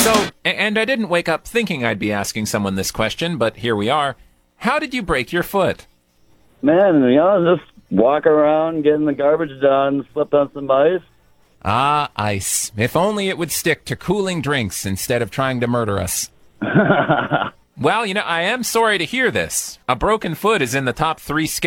So, and I didn't wake up thinking I'd be asking someone this question, but here we are. How did you break your foot? Man, just walk around, getting the garbage done, slipped on some ice. Ah, ice. If only it would stick to cooling drinks instead of trying to murder us. Well, I am sorry to hear this. A broken foot is in the top 3